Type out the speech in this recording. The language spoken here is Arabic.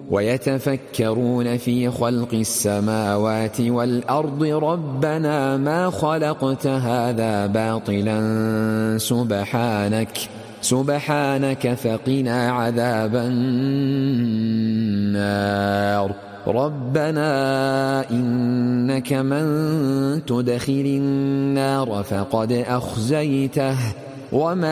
ويتفكرون في خلق السماوات والأرض ربنا ما خلقت هذا باطلا سبحانك فقنا عذاب النار ربنا إنك من تدخل النار فقد أخزيته وما